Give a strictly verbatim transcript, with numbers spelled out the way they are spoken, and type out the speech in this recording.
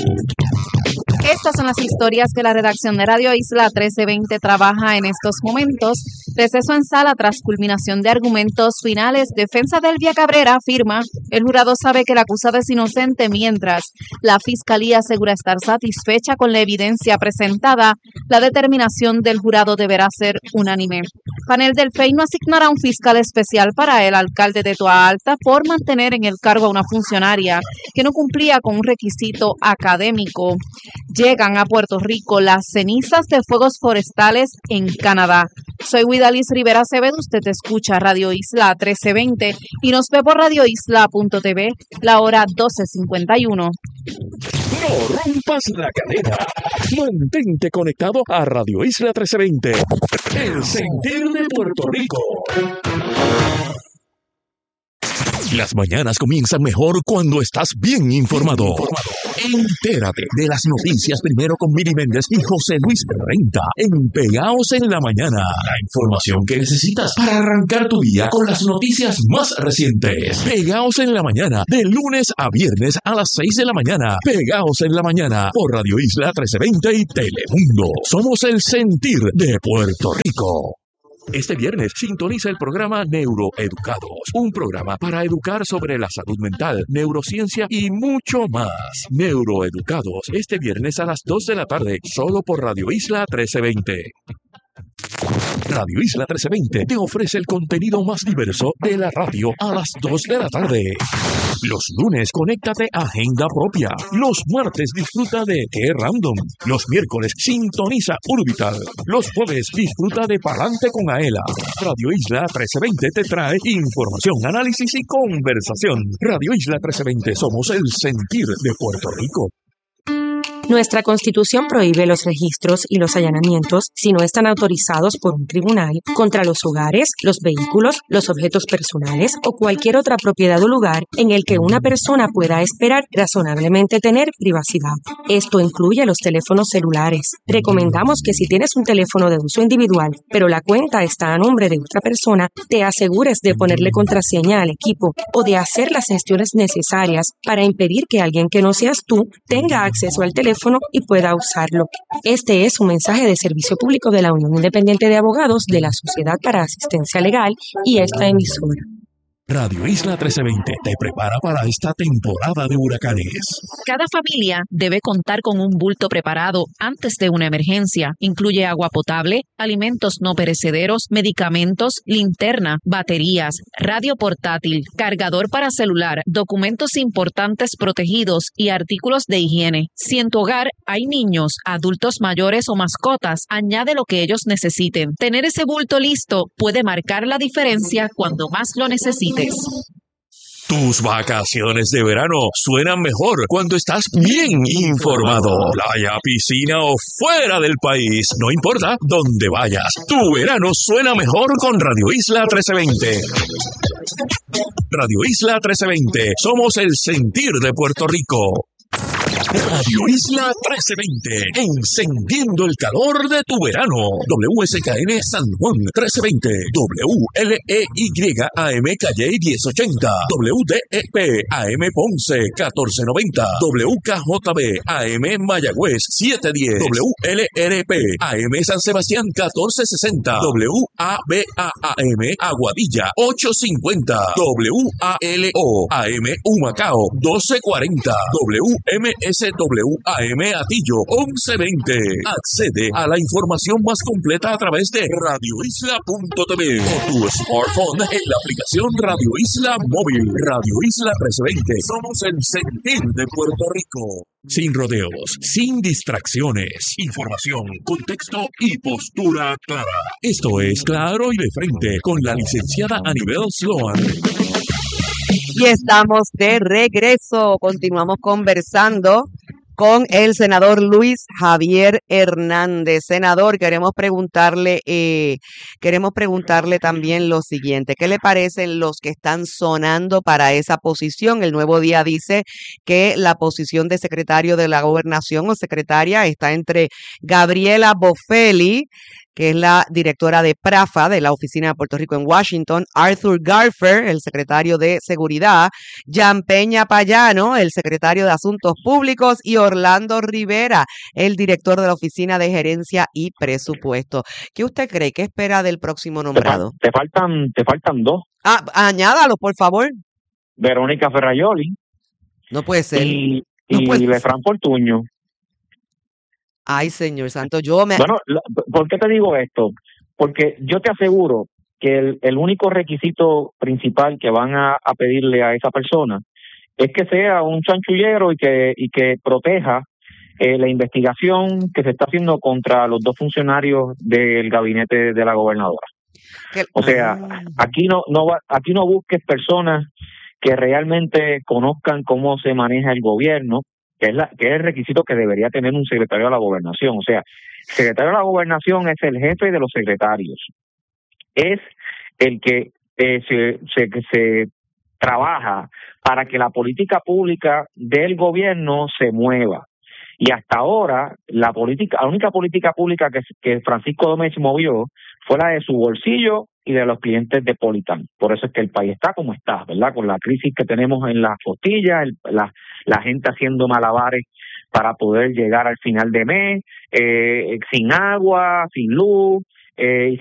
Estas son las historias que la redacción de Radio Isla trece veinte trabaja en estos momentos. Receso en sala tras culminación de argumentos finales. Defensa de Elvia Cabrera afirma: el jurado sabe que el acusado es inocente, mientras la fiscalía asegura estar satisfecha con la evidencia presentada. La determinación del jurado deberá ser unánime. Panel del F E I no asignará un fiscal especial para el alcalde de Toa Alta por mantener en el cargo a una funcionaria que no cumplía con un requisito académico. Llegan a Puerto Rico las cenizas de fuegos forestales en Canadá. Soy Widalis Rivera Acevedo, usted escucha Radio Isla trece veinte y nos ve por radio isla punto t v, la hora doce cincuenta y uno. No rompas la cadena. Mantente conectado a Radio Isla trece veinte. El sentir de Puerto Rico. Las mañanas comienzan mejor cuando estás bien informado. Entérate de las noticias primero con Miri Méndez y José Luis Renta en Pegaos en la Mañana. La información que necesitas para arrancar tu día con las noticias más recientes. Pegaos en la Mañana, de lunes a viernes a las seis de la mañana. Pegaos en la Mañana por Radio Isla trece veinte y Telemundo. Somos el sentir de Puerto Rico. Este viernes sintoniza el programa Neuroeducados, un programa para educar sobre la salud mental, neurociencia y mucho más. Neuroeducados, este viernes a las dos de la tarde, solo por Radio Isla trece veinte. Radio Isla trece veinte te ofrece el contenido más diverso de la radio a las dos de la tarde. Los lunes, conéctate a Agenda Propia. Los martes, disfruta de Qué Random. Los miércoles, sintoniza Urbital. Los jueves, disfruta de Palante con Aela. Radio Isla trece veinte te trae información, análisis y conversación. Radio Isla trece veinte, somos el sentir de Puerto Rico. Nuestra Constitución prohíbe los registros y los allanamientos si no están autorizados por un tribunal contra los hogares, los vehículos, los objetos personales o cualquier otra propiedad o lugar en el que una persona pueda esperar razonablemente tener privacidad. Esto incluye los teléfonos celulares. Recomendamos que si tienes un teléfono de uso individual, pero la cuenta está a nombre de otra persona, te asegures de ponerle contraseña al equipo o de hacer las gestiones necesarias para impedir que alguien que no seas tú tenga acceso al teléfono y pueda usarlo. Este es un mensaje de servicio público de la Unión Independiente de Abogados de la Sociedad para Asistencia Legal y esta emisora. Radio Isla trece veinte te prepara para esta temporada de huracanes. Cada familia debe contar con un bulto preparado antes de una emergencia. Incluye agua potable, alimentos no perecederos, medicamentos, linterna, baterías, radio portátil, cargador para celular, documentos importantes protegidos y artículos de higiene. Si en tu hogar hay niños, adultos mayores o mascotas, añade lo que ellos necesiten. Tener ese bulto listo puede marcar la diferencia cuando más lo necesites. Tus vacaciones de verano suenan mejor cuando estás bien informado. Playa, piscina o fuera del país, no importa dónde vayas, tu verano suena mejor con Radio Isla trece veinte. Radio Isla trece veinte, somos el sentir de Puerto Rico. Radio Isla trece veinte, encendiendo el calor de tu verano. W S K N San Juan trece veinte, W L E Y A M Calle diez ochenta, W D E P A M Ponce catorce noventa, W K J B A M Mayagüez setecientos diez, W L R P A M San Sebastián catorce sesenta, W A B A A M Aguadilla ochocientos cincuenta, W A L O A M Humacao doce cuarenta, W M S W A M Atillo once veinte. Accede a la información más completa a través de radio isla punto t v o tu smartphone en la aplicación Radio Isla Móvil. Radio Isla trece veinte. Somos el sentir de Puerto Rico. Sin rodeos, sin distracciones, información, contexto y postura clara. Esto es Claro y de Frente con la licenciada Anibel Sloan. Y estamos de regreso. Continuamos conversando con el senador Luis Javier Hernández. Senador, queremos preguntarle, eh, queremos preguntarle también lo siguiente. ¿Qué le parecen los que están sonando para esa posición? El Nuevo Día dice que la posición de secretario de la Gobernación o secretaria está entre Gabriela Boffelli que es la directora de PRAFA, de la Oficina de Puerto Rico en Washington, Arthur Garfer, el secretario de Seguridad, Jan Peña Payano, el secretario de Asuntos Públicos, y Orlando Rivera, el director de la Oficina de Gerencia y Presupuesto. ¿Qué usted cree? ¿Qué espera del próximo nombrado? Te, fal- te faltan te faltan dos. Ah, añádalo, por favor. Verónica Ferraioli No puede ser. y, No y puede ser. Lefran Fortuño. Ay, señor santo, yo me... Bueno, la- ¿por qué te digo esto? Porque yo te aseguro que el, el único requisito principal que van a, a pedirle a esa persona es que sea un chanchullero y que y que proteja eh, la investigación que se está haciendo contra los dos funcionarios del gabinete de la gobernadora. que- O sea, Ah. aquí no no va, aquí no busques personas que realmente conozcan cómo se maneja el gobierno, que es la que es el requisito que debería tener un secretario de la gobernación. O sea, el secretario de la gobernación es el jefe de los secretarios, es el que eh, se, se, que se trabaja para que la política pública del gobierno se mueva. Y hasta ahora, la política, la única política pública que, que Francisco Domínguez movió fue la de su bolsillo y de los clientes de Politan. Por eso es que el país está como está, ¿verdad? Con la crisis que tenemos en las costillas, el, la, la gente haciendo malabares para poder llegar al final de mes, eh, sin agua, sin luz, eh,